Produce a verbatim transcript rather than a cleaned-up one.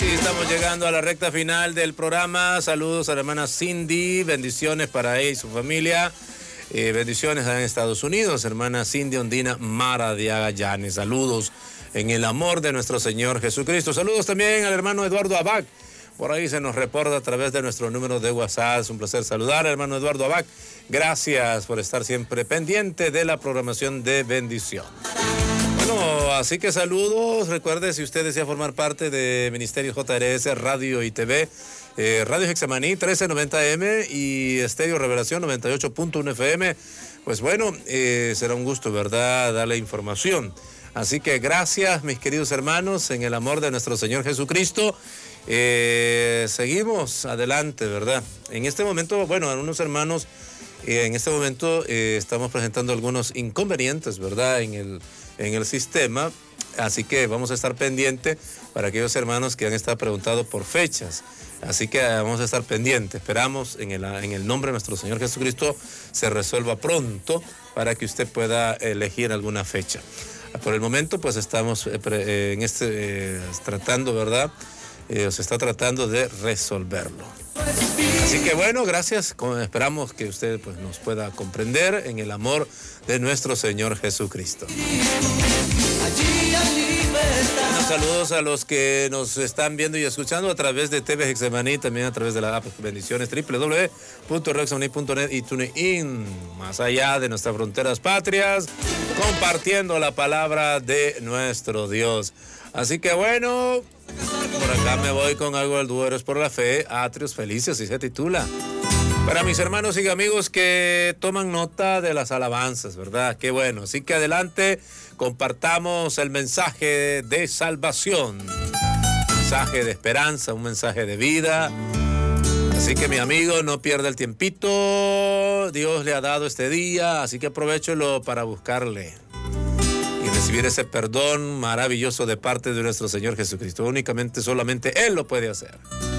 sí, estamos llegando a la recta final del programa. Saludos a la hermana Cindy, bendiciones para ella y su familia. Eh, bendiciones en Estados Unidos, hermana Cindy Ondina Mara de Agallanes. Saludos en el amor de nuestro Señor Jesucristo. Saludos también al hermano Eduardo Abac. Por ahí se nos reporta a través de nuestro número de WhatsApp. Es un placer saludar, hermano Eduardo Abac. Gracias por estar siempre pendiente de la programación de bendición. Bueno, así que saludos. Recuerde, si usted desea formar parte de Ministerio J R S, Radio y T V, eh, Radio Hexamaní trece noventa M y Estéreo Revelación noventa y ocho punto uno F M, pues bueno, eh, será un gusto, ¿verdad?, darle información. Así que gracias, mis queridos hermanos, en el amor de nuestro Señor Jesucristo. Eh, seguimos adelante, ¿verdad? En este momento, bueno, algunos hermanos, eh, en este momento eh, estamos presentando algunos inconvenientes, ¿verdad?, en el, en el sistema. Así que vamos a estar pendientes para aquellos hermanos que han estado preguntando por fechas. Así que vamos a estar pendientes. Esperamos en el, en el nombre de nuestro Señor Jesucristo se resuelva pronto para que usted pueda elegir alguna fecha. Por el momento, pues estamos eh, en este eh, tratando, ¿verdad? Eh, se está tratando de resolverlo. Así que bueno, gracias. Esperamos que usted pues, nos pueda comprender en el amor de nuestro Señor Jesucristo. Unos saludos a los que nos están viendo y escuchando a través de T V Hexamaní, también a través de la app Bendiciones, doble u doble u doble u punto radio hexamaní punto net y TuneIn, más allá de nuestras fronteras patrias, compartiendo la palabra de nuestro Dios. Así que bueno, por acá me voy con algo del dúo Héroes por la Fe, Atrios Felices, y se titula. Para mis hermanos y amigos que toman nota de las alabanzas, ¿verdad? Qué bueno. Así que adelante, compartamos el mensaje de salvación, un mensaje de esperanza, un mensaje de vida. Así que mi amigo, no pierda el tiempito. Dios le ha dado este día, así que aprovéchelo para buscarle y recibir ese perdón maravilloso de parte de nuestro Señor Jesucristo. Únicamente, solamente Él lo puede hacer.